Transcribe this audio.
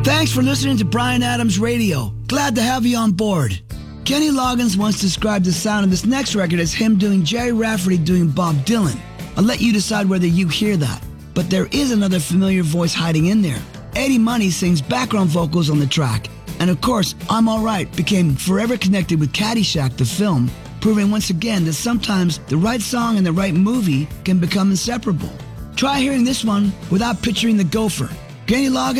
Thanks for listening to Bryan Adams Radio. Glad to have you on board. Kenny Loggins once described the sound of this next record as him doing Jerry Rafferty doing Bob Dylan. I'll let you decide whether you hear that. But there is another familiar voice hiding in there. Eddie Money sings background vocals on the track. And of course, I'm Alright became forever connected with Caddyshack, the film, proving once again that sometimes the right song and the right movie can become inseparable. Try hearing this one without picturing the gopher. Kenny Loggins